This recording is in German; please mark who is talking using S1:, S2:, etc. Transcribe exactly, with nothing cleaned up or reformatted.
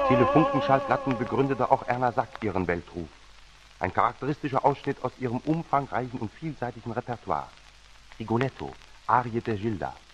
S1: Telefunkenschallplatten begründete auch Erna Sack ihren Weltruf. Ein charakteristischer Ausschnitt aus ihrem umfangreichen und vielseitigen Repertoire. Rigoletto, Arie der Gilda,